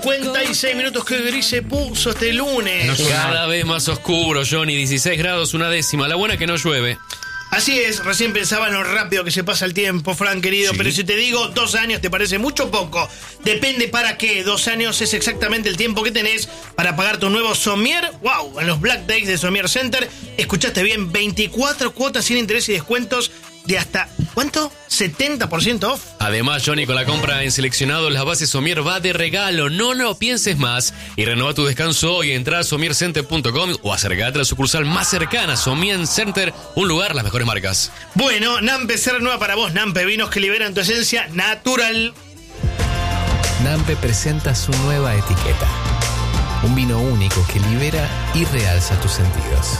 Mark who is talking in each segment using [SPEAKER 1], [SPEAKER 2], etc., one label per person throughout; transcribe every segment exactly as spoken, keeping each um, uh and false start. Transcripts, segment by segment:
[SPEAKER 1] cincuenta y seis minutos que gris se puso este lunes.
[SPEAKER 2] No, cada vez más oscuro, Johnny. dieciséis grados, una décima. La buena es que no llueve.
[SPEAKER 1] Así es, recién pensaba en lo rápido que se pasa el tiempo, Fran, querido, sí. Pero si te digo dos años, ¿te parece mucho o poco? Depende para qué. Dos años es exactamente el tiempo que tenés para pagar tu nuevo Somier. ¡Wow! En los Black Days de Somier Center, escuchaste bien, veinticuatro cuotas sin interés y descuentos de hasta, ¿cuánto? setenta por ciento off.
[SPEAKER 2] Además, Johnny, con la compra en seleccionados, las bases Somier va de regalo. No lo pienses más y renueva tu descanso hoy. Entrá a somier center punto com o acercate a la sucursal más cercana. Somier Center, un lugar, las mejores marcas.
[SPEAKER 1] Bueno, Nampe se renueva para vos, Nampe. Vinos que liberan tu esencia natural.
[SPEAKER 3] Nampe presenta su nueva etiqueta. Un vino único que libera y realza tus sentidos.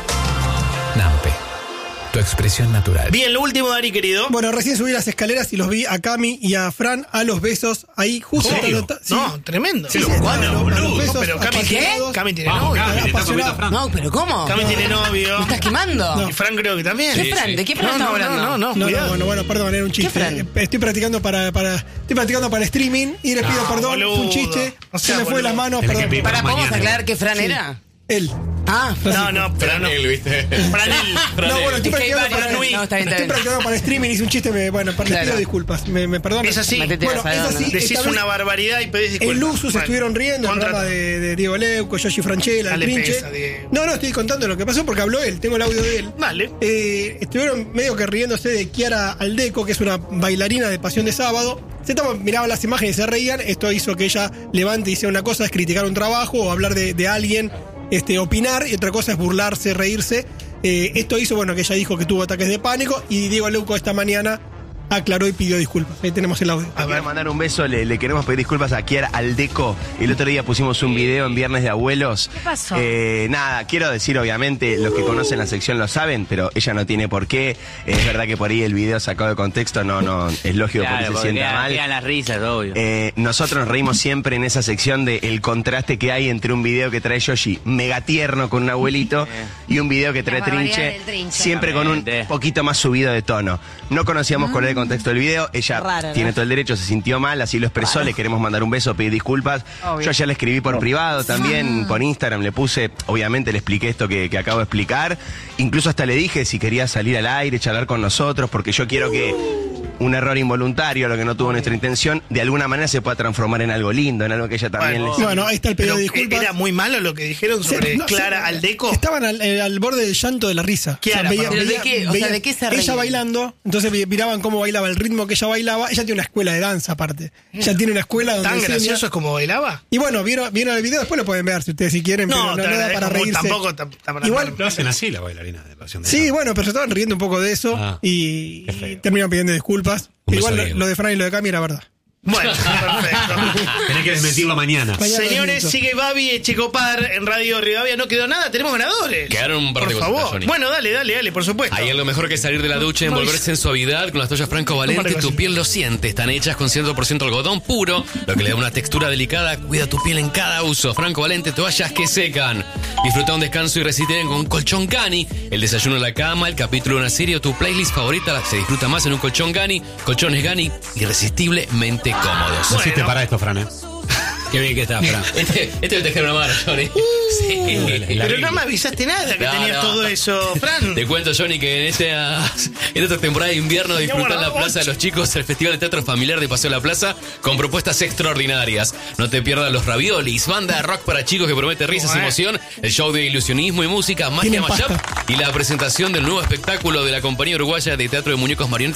[SPEAKER 3] Nampe. Tu expresión natural.
[SPEAKER 1] Bien, lo último, Dari, querido.
[SPEAKER 4] Bueno, recién subí las escaleras y los vi a Cami y a Fran a los besos ahí justo.
[SPEAKER 1] Sí. No, tremendo.
[SPEAKER 4] Sí, sí,
[SPEAKER 1] bueno,
[SPEAKER 4] no,
[SPEAKER 1] boludo.
[SPEAKER 4] Besos,
[SPEAKER 1] Pero Cami tiene, Cami tiene
[SPEAKER 5] Vamos,
[SPEAKER 1] novio.
[SPEAKER 5] Cami, le está comiendo a Fran.
[SPEAKER 6] No, pero ¿cómo?
[SPEAKER 1] Cami tiene novio.
[SPEAKER 6] ¿Me estás quemando?
[SPEAKER 4] No.
[SPEAKER 1] Y Fran creo que también.
[SPEAKER 6] ¿Qué
[SPEAKER 2] Sí,
[SPEAKER 6] Fran?
[SPEAKER 2] sí.
[SPEAKER 6] ¿De qué Fran
[SPEAKER 1] No,
[SPEAKER 6] estamos
[SPEAKER 1] no,
[SPEAKER 6] hablando?
[SPEAKER 1] no, no,
[SPEAKER 4] No,
[SPEAKER 1] cuidado.
[SPEAKER 4] no, bueno, bueno, perdón, era un chiste.
[SPEAKER 6] Fran?
[SPEAKER 4] Estoy practicando para, para, estoy practicando para el streaming y les pido
[SPEAKER 1] No,
[SPEAKER 4] perdón,
[SPEAKER 1] boludo.
[SPEAKER 4] fue un chiste,
[SPEAKER 1] O
[SPEAKER 4] se
[SPEAKER 1] sea,
[SPEAKER 4] me fue de
[SPEAKER 1] boludo.
[SPEAKER 4] las manos,
[SPEAKER 5] Tenés que
[SPEAKER 4] perdón.
[SPEAKER 5] pedir
[SPEAKER 6] ¿Para, ¿podemos
[SPEAKER 5] mañana.
[SPEAKER 6] aclarar qué Fran era?
[SPEAKER 4] Él.
[SPEAKER 6] Ah,
[SPEAKER 1] No, no, pero no.
[SPEAKER 2] Él, ¿viste?
[SPEAKER 1] Franel.
[SPEAKER 4] No, bueno, estoy
[SPEAKER 6] Es que hay
[SPEAKER 4] practicando
[SPEAKER 6] varios.
[SPEAKER 4] para,
[SPEAKER 1] Nui.
[SPEAKER 6] No, está bien, está
[SPEAKER 4] estoy
[SPEAKER 6] bien.
[SPEAKER 4] practicando para streaming, hice un chiste, me, bueno, les
[SPEAKER 6] Claro.
[SPEAKER 4] pido disculpas, me, me perdonan.
[SPEAKER 1] Es así.
[SPEAKER 6] Metete
[SPEAKER 4] Bueno,
[SPEAKER 6] la
[SPEAKER 4] es
[SPEAKER 6] salada,
[SPEAKER 4] así.
[SPEAKER 6] ¿no?
[SPEAKER 1] Decís
[SPEAKER 4] esta vez
[SPEAKER 1] una barbaridad y pedís disculpas.
[SPEAKER 4] En Luxus
[SPEAKER 1] Bueno,
[SPEAKER 4] estuvieron riendo, el
[SPEAKER 1] contrata.
[SPEAKER 4] programa de, de Diego Leuco, Yoshi Franchella, el
[SPEAKER 1] Dale
[SPEAKER 4] Trinche.
[SPEAKER 1] pesa, Diego.
[SPEAKER 4] No, no, estoy contando lo que pasó porque habló él, tengo el audio de él.
[SPEAKER 1] Vale.
[SPEAKER 4] Eh, estuvieron medio que riéndose de Kiara Aldeco, que es una bailarina de Pasión de Sábado. Se tomaban, miraban las imágenes y se reían. Esto hizo que ella levante y hiciera una cosa, es criticar un trabajo o hablar de, de alguien, este, opinar, y otra cosa es burlarse, reírse. Eh, esto hizo, bueno, que ella dijo que tuvo ataques de pánico y Diego Leuco esta mañana aclaró y pidió disculpas. Ahí tenemos el audio.
[SPEAKER 7] A quiero mandar un beso, le, le queremos pedir disculpas a Kiara Aldeco. El otro día pusimos un video en Viernes de Abuelos.
[SPEAKER 6] ¿Qué pasó?
[SPEAKER 7] Eh, nada, quiero decir, obviamente, los que conocen la sección lo saben, pero ella no tiene por qué. Eh, es verdad que por ahí el video sacado de contexto no, no, es lógico
[SPEAKER 8] Claro,
[SPEAKER 7] porque se
[SPEAKER 8] porque
[SPEAKER 7] sienta
[SPEAKER 8] quedan,
[SPEAKER 7] mal.
[SPEAKER 8] quedan las risas, obvio.
[SPEAKER 7] Eh, nosotros nos reímos siempre en esa sección de el contraste que hay entre un video que trae Yoshi mega tierno con un abuelito y un video que trae
[SPEAKER 9] La barbaridad
[SPEAKER 7] Trinche,
[SPEAKER 9] del Trinche.
[SPEAKER 7] siempre con un
[SPEAKER 8] Totalmente.
[SPEAKER 7] poquito más subido de tono. No conocíamos cuál era el contexto del video, ella
[SPEAKER 6] Raro, ¿no?
[SPEAKER 7] tiene todo el derecho, se sintió mal, así lo expresó, le queremos mandar un beso, pedir disculpas.
[SPEAKER 6] Obvio.
[SPEAKER 7] Yo ayer le escribí por privado también, por Instagram le puse, obviamente le expliqué esto que, que acabo de explicar, incluso hasta le dije si quería salir al aire, charlar con nosotros, porque yo quiero que un error involuntario, lo que no tuvo nuestra intención, de alguna manera se pueda transformar en algo lindo, en algo que ella también
[SPEAKER 1] Bueno,
[SPEAKER 7] le...
[SPEAKER 4] Bueno, ahí está el pedido
[SPEAKER 1] Pero
[SPEAKER 4] de disculpas.
[SPEAKER 1] era muy malo lo que dijeron
[SPEAKER 4] Se-
[SPEAKER 1] sobre
[SPEAKER 4] no,
[SPEAKER 1] Clara
[SPEAKER 4] se-
[SPEAKER 1] Aldeco.
[SPEAKER 4] Estaban al, eh, al borde del llanto de la risa.
[SPEAKER 1] Kiara,
[SPEAKER 6] ¿Pero de qué? O sea, ¿de qué se
[SPEAKER 4] Ella
[SPEAKER 6] reían?
[SPEAKER 4] bailando, entonces vi- miraban cómo bailaba, el ritmo que ella bailaba. Ella tiene una escuela de danza aparte. Ella tiene una escuela donde
[SPEAKER 1] ¿Tan
[SPEAKER 4] enseña.
[SPEAKER 1] gracioso es como bailaba?
[SPEAKER 4] Y bueno, vieron, vieron el video, después lo pueden ver si ustedes si quieren, pero no,
[SPEAKER 1] te
[SPEAKER 4] no da
[SPEAKER 1] agradezco
[SPEAKER 4] para
[SPEAKER 1] mucho,
[SPEAKER 4] reírse.
[SPEAKER 1] Tampoco ta- ta- para
[SPEAKER 4] Igual-
[SPEAKER 5] Lo hacen así la bailarina de Pasión de
[SPEAKER 4] Sí,
[SPEAKER 5] Sábado.
[SPEAKER 4] bueno, pero se estaban riendo un poco de eso
[SPEAKER 5] Ah,
[SPEAKER 4] y,
[SPEAKER 5] qué feo.
[SPEAKER 4] y terminaron pidiendo disculpas.
[SPEAKER 2] Un beso
[SPEAKER 4] Igual
[SPEAKER 2] a
[SPEAKER 4] lo,
[SPEAKER 2] Diego.
[SPEAKER 4] lo de Fran y lo de Cami era verdad.
[SPEAKER 1] Bueno, perfecto.
[SPEAKER 5] Tenés que desmentirlo mañana.
[SPEAKER 4] Mañana
[SPEAKER 1] Señores,
[SPEAKER 4] desmiento.
[SPEAKER 1] sigue Babi Echecopar en Radio Rivadavia. No quedó nada, tenemos ganadores.
[SPEAKER 2] Quedaron un par de
[SPEAKER 1] Por
[SPEAKER 2] cositas,
[SPEAKER 1] favor.
[SPEAKER 2] Johnny.
[SPEAKER 1] Bueno, dale, dale, dale, por supuesto.
[SPEAKER 2] Hay algo mejor que salir de la ducha y
[SPEAKER 1] No,
[SPEAKER 2] envolverse en suavidad con las toallas Franco
[SPEAKER 1] Un par de
[SPEAKER 2] Valente. Tu
[SPEAKER 1] cositas.
[SPEAKER 2] piel lo siente. Están hechas con cien por ciento algodón puro, lo que le da una textura delicada. Cuida tu piel en cada uso. Franco Valente, toallas que secan. Disfruta un descanso y resiste con un colchón Gani. El desayuno en la cama, el capítulo de una serie o tu playlist favorita se disfruta más en un colchón Gani. Colchones Gani, irresistiblemente cómodos.
[SPEAKER 5] No hiciste
[SPEAKER 1] Bueno.
[SPEAKER 5] para esto, Fran, ¿eh?
[SPEAKER 2] Qué bien que está, Fran. Este, este me tejer una mano, Johnny. Sí.
[SPEAKER 5] la
[SPEAKER 1] Pero
[SPEAKER 5] vi.
[SPEAKER 1] no me avisaste nada que
[SPEAKER 2] No,
[SPEAKER 1] tenías
[SPEAKER 2] no.
[SPEAKER 1] todo eso, Fran.
[SPEAKER 2] Te cuento, Johnny, que en esta, en esta temporada de invierno disfrutan en la Plaza de los Chicos el Festival de Teatro Familiar de Paseo de la Plaza con propuestas extraordinarias. No te pierdas los raviolis, banda de rock para chicos que promete risas y
[SPEAKER 1] Bueno.
[SPEAKER 2] emoción, el show de ilusionismo y música, magia
[SPEAKER 4] Tienen
[SPEAKER 2] mashup
[SPEAKER 4] pasta.
[SPEAKER 2] y la presentación del nuevo espectáculo de la compañía uruguaya de teatro de muñecos marionetas